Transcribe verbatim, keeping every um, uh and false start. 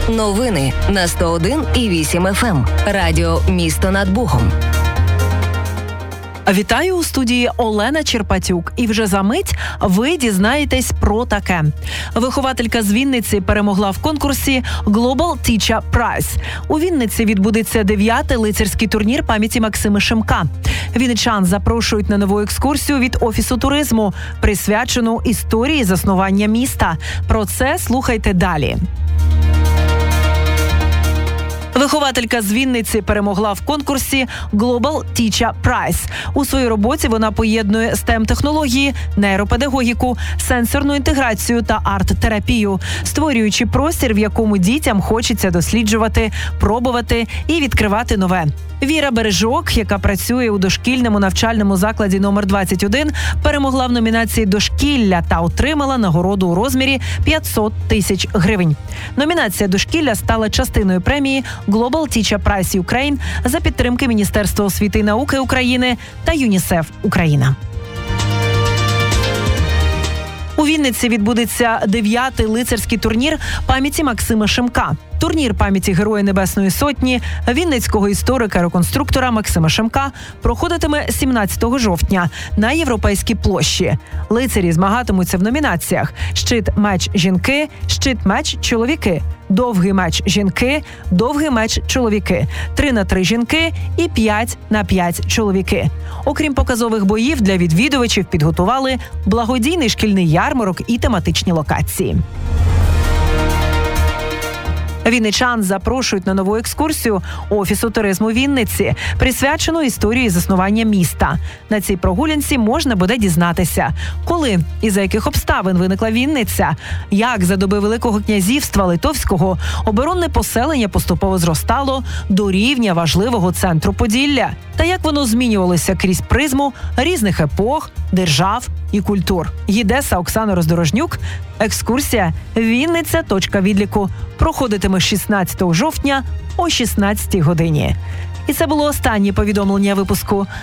Новини на сто один і вісім еф ем. Радіо «Місто над Богом». Вітаю у студії Олена Черпатюк. І вже за мить ви дізнаєтесь про таке. Вихователька з Вінниці перемогла в конкурсі Global Teacher Prize. У Вінниці відбудеться дев'ятий лицарський турнір пам'яті Максима Шемка. Вінничан запрошують на нову екскурсію від Офісу туризму, присвячену історії заснування міста. Про це слухайте далі. Вихователька з Вінниці перемогла в конкурсі Global Teacher Prize. У своїй роботі вона поєднує стем-технології, нейропедагогіку, сенсорну інтеграцію та арт-терапію, створюючи простір, в якому дітям хочеться досліджувати, пробувати і відкривати нове. Віра Бережок, яка працює у дошкільному навчальному закладі номер двадцять один, перемогла в номінації «Дошкілля» та отримала нагороду у розмірі п'ятсот тисяч гривень. Номінація «Дошкілля» стала частиною премії Global Teacher Prize Ukraine за підтримки Міністерства освіти і науки України та ЮНІСЕФ Україна. У Вінниці відбудеться дев'ятий лицарський турнір пам'яті Максима Шемка. Турнір пам'яті Героя Небесної Сотні, вінницького історика-реконструктора Максима Шемка проходитиме сімнадцятого жовтня на Європейській площі. Лицарі змагатимуться в номінаціях «Щит-меч жінки», «Щит-меч чоловіки», «Довгий меч жінки», «Довгий меч чоловіки», три на три жінки і п'ять на п'ять чоловіки. Окрім показових боїв, для відвідувачів підготували благодійний шкільний ярмарок і тематичні локації. Вінничан запрошують на нову екскурсію Офісу туризму Вінниці, присвячену історії заснування міста. На цій прогулянці можна буде дізнатися, коли і за яких обставин виникла Вінниця, як за доби Великого князівства Литовського оборонне поселення поступово зростало до рівня важливого центру Поділля, та як воно змінювалося крізь призму різних епох, держав і культур. Єдеса Оксана Роздорожнюк. Екскурсія «Вінниця. Точка відліку» проходитиме шістнадцятого жовтня о шістнадцятій годині. І це було останнє повідомлення випуску.